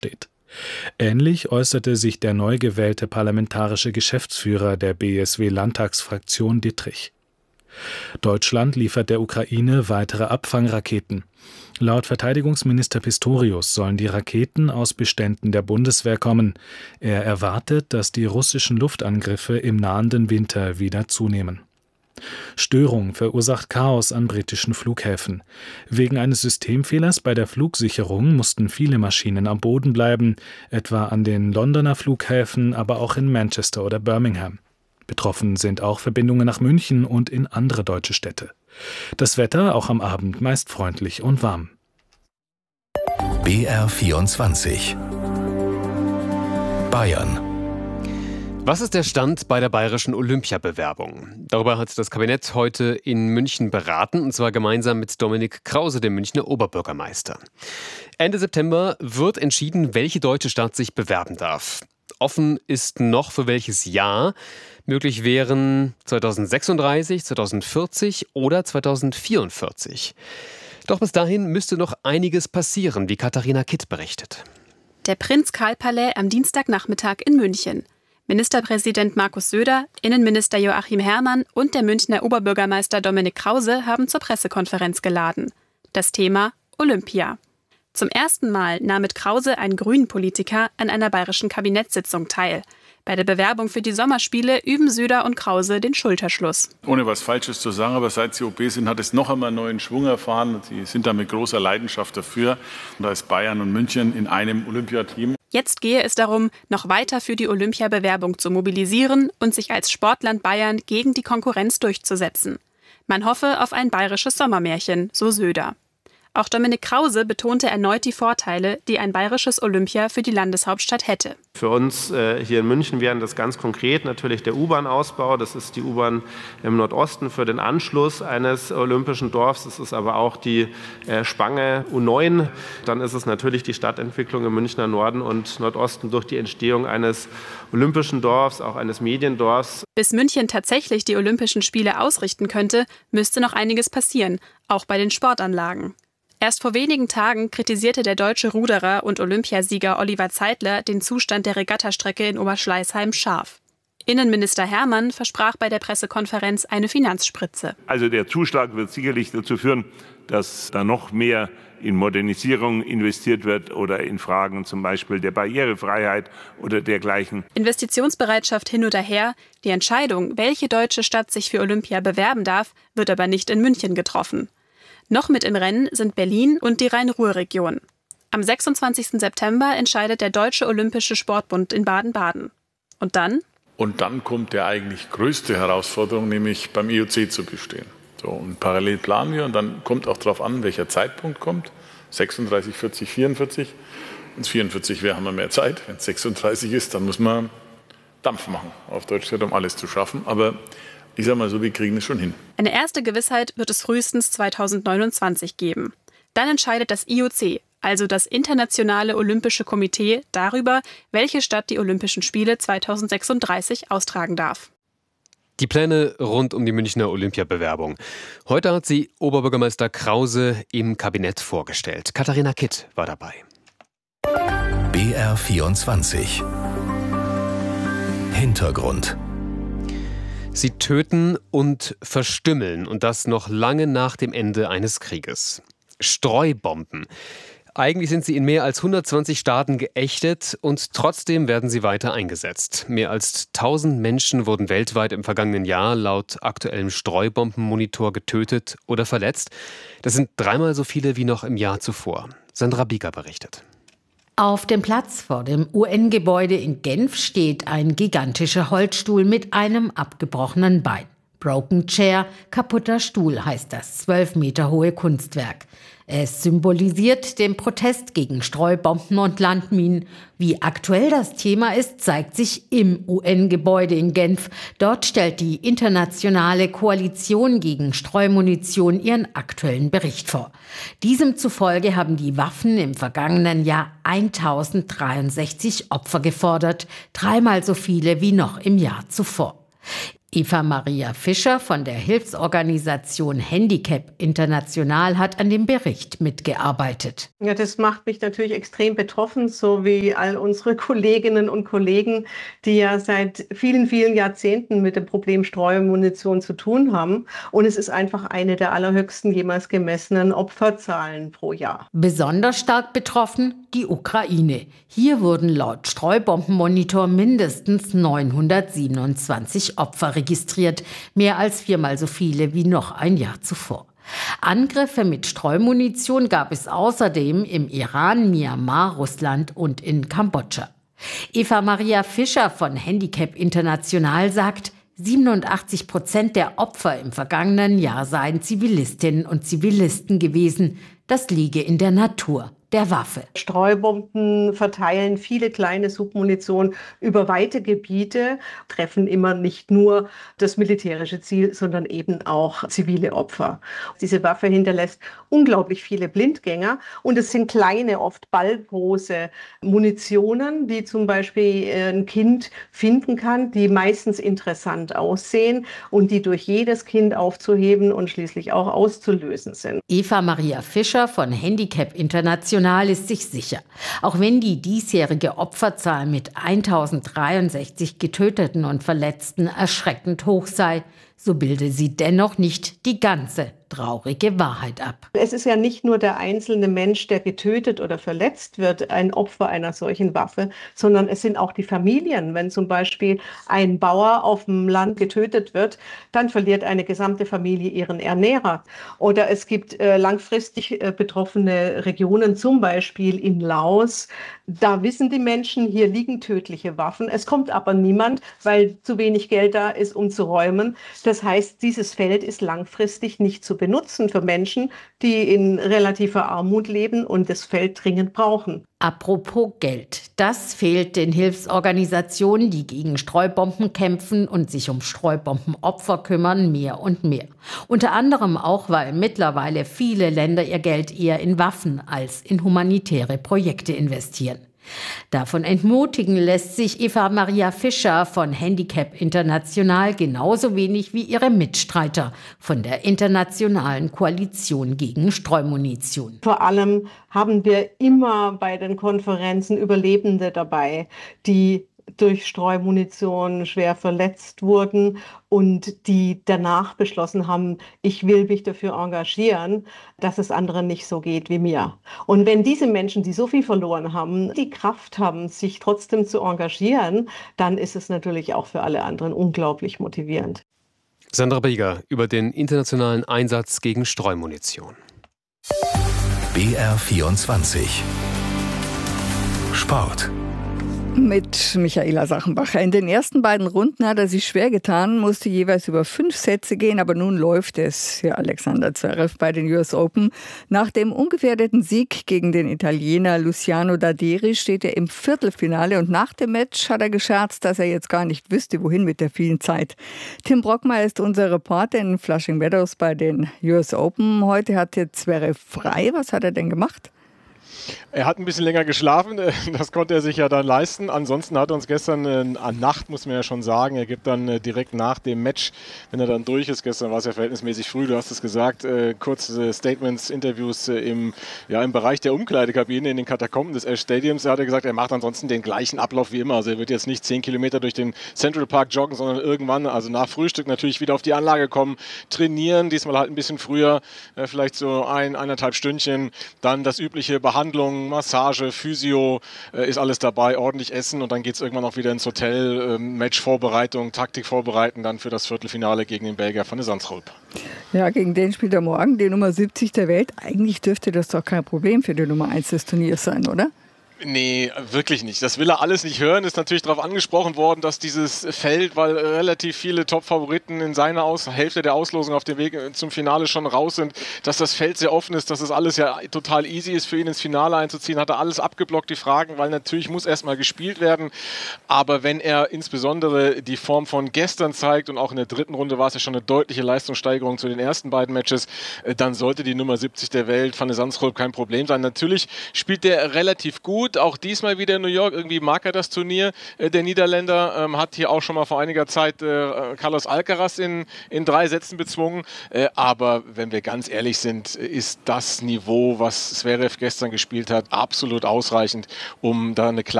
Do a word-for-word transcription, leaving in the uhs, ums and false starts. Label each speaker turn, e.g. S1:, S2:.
S1: steht. Ähnlich äußerte sich der neu gewählte parlamentarische Geschäftsführer der B S W-Landtagsfraktion Dittrich. Deutschland liefert der Ukraine weitere Abfangraketen. Laut Verteidigungsminister Pistorius sollen die Raketen aus Beständen der Bundeswehr kommen. Er erwartet, dass die russischen Luftangriffe im nahenden Winter wieder zunehmen. Störung verursacht Chaos an britischen Flughäfen. Wegen eines Systemfehlers bei der Flugsicherung mussten viele Maschinen am Boden bleiben, etwa an den Londoner Flughäfen, aber auch in Manchester oder Birmingham. Betroffen sind auch Verbindungen nach München und in andere deutsche Städte. Das Wetter auch am Abend meist freundlich und warm.
S2: B R vierundzwanzig Bayern.
S3: Was ist der Stand bei der bayerischen Olympiabewerbung? Darüber hat das Kabinett heute in München beraten, und zwar gemeinsam mit Dominik Krause, dem Münchner Oberbürgermeister. Ende September wird entschieden, welche deutsche Stadt sich bewerben darf. Offen ist noch für welches Jahr. Möglich wären zweitausendsechsunddreißig, zweitausendvierzig oder zweitausendvierundvierzig. Doch bis dahin müsste noch einiges passieren, wie Katharina Kitt berichtet.
S4: Der Prinz-Karl-Palais am Dienstagnachmittag in München. Ministerpräsident Markus Söder, Innenminister Joachim Herrmann und der Münchner Oberbürgermeister Dominik Krause haben zur Pressekonferenz geladen. Das Thema Olympia. Zum ersten Mal nahm mit Krause ein Grünen-Politiker an einer bayerischen Kabinettssitzung teil. Bei der Bewerbung für die Sommerspiele üben Söder und Krause den Schulterschluss.
S5: Ohne was Falsches zu sagen, aber seit Sie O B sind, hat es noch einmal neuen Schwung erfahren. Sie sind da mit großer Leidenschaft dafür. Und da ist Bayern und München in einem Olympiateam.
S4: Jetzt gehe es darum, noch weiter für die Olympiabewerbung zu mobilisieren und sich als Sportland Bayern gegen die Konkurrenz durchzusetzen. Man hoffe auf ein bayerisches Sommermärchen, so Söder. Auch Dominik Krause betonte erneut die Vorteile, die ein bayerisches Olympia für die Landeshauptstadt hätte.
S6: Für uns äh, hier in München wären das ganz konkret natürlich der U-Bahn-Ausbau. Das ist die U-Bahn im Nordosten für den Anschluss eines olympischen Dorfs. Das ist aber auch die äh, Spange U neun. Dann ist es natürlich die Stadtentwicklung im Münchner Norden und Nordosten durch die Entstehung eines olympischen Dorfs, auch eines Mediendorfs.
S4: Bis München tatsächlich die Olympischen Spiele ausrichten könnte, müsste noch einiges passieren, auch bei den Sportanlagen. Erst vor wenigen Tagen kritisierte der deutsche Ruderer und Olympiasieger Oliver Zeitler den Zustand der Regattastrecke in Oberschleißheim scharf. Innenminister Herrmann versprach bei der Pressekonferenz eine Finanzspritze.
S7: Also der Zuschlag wird sicherlich dazu führen, dass da noch mehr in Modernisierung investiert wird oder in Fragen zum Beispiel der Barrierefreiheit oder dergleichen.
S4: Investitionsbereitschaft hin oder her, die Entscheidung, welche deutsche Stadt sich für Olympia bewerben darf, wird aber nicht in München getroffen. Noch mit im Rennen sind Berlin und die Rhein-Ruhr-Region. Am sechsundzwanzigsten September entscheidet der Deutsche Olympische Sportbund in Baden-Baden. Und dann?
S5: Und dann kommt die eigentlich größte Herausforderung, nämlich beim I O C zu bestehen. So, und parallel planen wir und dann kommt auch darauf an, welcher Zeitpunkt kommt. sechsunddreißig, vierzig, vierundvierzig. Wenn es vierundvierzig wäre, haben wir mehr Zeit. Wenn es sechsunddreißig ist, dann muss man Dampf machen, auf Deutsch gesagt, um alles zu schaffen. Aber ich sage mal so, wir kriegen es schon hin.
S4: Eine erste Gewissheit wird es frühestens zweitausendneunundzwanzig geben. Dann entscheidet das I O C, also das Internationale Olympische Komitee, darüber, welche Stadt die Olympischen Spiele zweitausendsechsunddreißig austragen darf.
S3: Die Pläne rund um die Münchner Olympiabewerbung. Heute hat sie Oberbürgermeister Krause im Kabinett vorgestellt. Katharina Kitt war dabei.
S2: B R vierundzwanzig Hintergrund.
S3: Sie töten und verstümmeln, und das noch lange nach dem Ende eines Krieges. Streubomben. Eigentlich sind sie in mehr als hundertzwanzig Staaten geächtet und trotzdem werden sie weiter eingesetzt. Mehr als tausend Menschen wurden weltweit im vergangenen Jahr laut aktuellem Streubombenmonitor getötet oder verletzt. Das sind dreimal so viele wie noch im Jahr zuvor. Sandra Bieger berichtet.
S8: Auf dem Platz vor dem U N-Gebäude in Genf steht ein gigantischer Holzstuhl mit einem abgebrochenen Bein. Broken Chair, kaputter Stuhl heißt das zwölf Meter hohe Kunstwerk. Es symbolisiert den Protest gegen Streubomben und Landminen. Wie aktuell das Thema ist, zeigt sich im U N-Gebäude in Genf. Dort stellt die internationale Koalition gegen Streumunition ihren aktuellen Bericht vor. Diesem zufolge haben die Waffen im vergangenen Jahr tausenddreiundsechzig Opfer gefordert, dreimal so viele wie noch im Jahr zuvor. Eva Maria Fischer von der Hilfsorganisation Handicap International hat an dem Bericht mitgearbeitet.
S9: Ja, das macht mich natürlich extrem betroffen, so wie all unsere Kolleginnen und Kollegen, die ja seit vielen, vielen Jahrzehnten mit dem Problem Streumunition zu tun haben. Und es ist einfach eine der allerhöchsten jemals gemessenen Opferzahlen pro Jahr.
S8: Besonders stark betroffen die Ukraine. Hier wurden laut Streubombenmonitor mindestens neunhundertsiebenundzwanzig Opfer registriert, mehr als viermal so viele wie noch ein Jahr zuvor. Angriffe mit Streumunition gab es außerdem im Iran, Myanmar, Russland und in Kambodscha. Eva Maria Fischer von Handicap International sagt, siebenundachtzig Prozent der Opfer im vergangenen Jahr seien Zivilistinnen und Zivilisten gewesen. Das liege in der Natur der Waffe.
S9: Streubomben verteilen viele kleine Submunition über weite Gebiete, treffen immer nicht nur das militärische Ziel, sondern eben auch zivile Opfer. Diese Waffe hinterlässt unglaublich viele Blindgänger und es sind kleine, oft ballgroße Munitionen, die zum Beispiel ein Kind finden kann, die meistens interessant aussehen und die durch jedes Kind aufzuheben und schließlich auch auszulösen sind.
S8: Eva Maria Fischer von Handicap International ist sich sicher, auch wenn die diesjährige Opferzahl mit eintausenddreiundsechzig Getöteten und Verletzten erschreckend hoch sei, so bilde sie dennoch nicht die ganze traurige Wahrheit ab.
S9: Es ist ja nicht nur der einzelne Mensch, der getötet oder verletzt wird, ein Opfer einer solchen Waffe, sondern es sind auch die Familien. Wenn zum Beispiel ein Bauer auf dem Land getötet wird, dann verliert eine gesamte Familie ihren Ernährer. Oder es gibt äh, langfristig äh, betroffene Regionen, zum Beispiel in Laos. Da wissen die Menschen, hier liegen tödliche Waffen. Es kommt aber niemand, weil zu wenig Geld da ist, um zu räumen. Das heißt, dieses Feld ist langfristig nicht zu benutzen für Menschen, die in relativer Armut leben und das Feld dringend brauchen.
S8: Apropos Geld, das fehlt den Hilfsorganisationen, die gegen Streubomben kämpfen und sich um Streubombenopfer kümmern, mehr und mehr. Unter anderem auch, weil mittlerweile viele Länder ihr Geld eher in Waffen als in humanitäre Projekte investieren. Davon entmutigen lässt sich Eva Maria Fischer von Handicap International genauso wenig wie ihre Mitstreiter von der Internationalen Koalition gegen Streumunition.
S9: Vor allem haben wir immer bei den Konferenzen Überlebende dabei, die durch Streumunition schwer verletzt wurden und die danach beschlossen haben, ich will mich dafür engagieren, dass es anderen nicht so geht wie mir. Und wenn diese Menschen, die so viel verloren haben, die Kraft haben, sich trotzdem zu engagieren, dann ist es natürlich auch für alle anderen unglaublich motivierend.
S3: Sandra Bieger über den internationalen Einsatz gegen Streumunition.
S2: B R vierundzwanzig Sport.
S10: Mit Michaela Sachenbacher. In den ersten beiden Runden hat er sich schwer getan, musste jeweils über fünf Sätze gehen, aber nun läuft es für Alexander Zverev bei den U S Open. Nach dem ungefährdeten Sieg gegen den Italiener Luciano Daderi steht er im Viertelfinale und nach dem Match hat er gescherzt, dass er jetzt gar nicht wüsste, wohin mit der vielen Zeit. Tim Brockmeier ist unser Reporter in Flushing Meadows bei den U S Open. Heute hatte Zverev frei. Was hat er denn gemacht?
S11: Er hat ein bisschen länger geschlafen, das konnte er sich ja dann leisten. Ansonsten hat er uns gestern äh, an Nacht, muss man ja schon sagen, er gibt dann äh, direkt nach dem Match, wenn er dann durch ist, gestern war es ja verhältnismäßig früh, du hast es gesagt, äh, kurze Statements, Interviews äh, im, ja, im Bereich der Umkleidekabine in den Katakomben des Ash Stadiums. Da hat er gesagt, er macht ansonsten den gleichen Ablauf wie immer. Also er wird jetzt nicht zehn Kilometer durch den Central Park joggen, sondern irgendwann, also nach Frühstück natürlich wieder auf die Anlage kommen, trainieren, diesmal halt ein bisschen früher, äh, vielleicht so ein, eineinhalb Stündchen, dann das übliche Behandlung, Massage, Physio, äh, ist alles dabei, ordentlich essen und dann geht es irgendwann auch wieder ins Hotel, äh, Matchvorbereitung, Taktik vorbereiten, dann für das Viertelfinale gegen den Belgier Van de Zandschulp.
S10: Ja, gegen den spielt er morgen, die Nummer siebzig der Welt. Eigentlich dürfte das doch kein Problem für die Nummer eins des Turniers sein, oder?
S11: Nee, wirklich nicht. Das will er alles nicht hören. Ist natürlich darauf angesprochen worden, dass dieses Feld, weil relativ viele Top-Favoriten in seiner Aus- Hälfte der Auslosung auf dem Weg zum Finale schon raus sind, dass das Feld sehr offen ist, dass das alles ja total easy ist für ihn ins Finale einzuziehen. Hat er alles abgeblockt, die Fragen, weil natürlich muss erstmal gespielt werden. Aber wenn er insbesondere die Form von gestern zeigt und auch in der dritten Runde war es ja schon eine deutliche Leistungssteigerung zu den ersten beiden Matches, dann sollte die Nummer siebzig der Welt, Van de Zandschulp, kein Problem sein. Natürlich spielt der relativ gut. gut, auch diesmal wieder in New York. Irgendwie mag er das Turnier. Äh, der Niederländer ähm, hat hier auch schon mal vor einiger Zeit äh, Carlos Alcaraz in, in drei Sätzen bezwungen. Äh, aber wenn wir ganz ehrlich sind, ist das Niveau, was Zverev gestern gespielt hat, absolut ausreichend, um da eine klare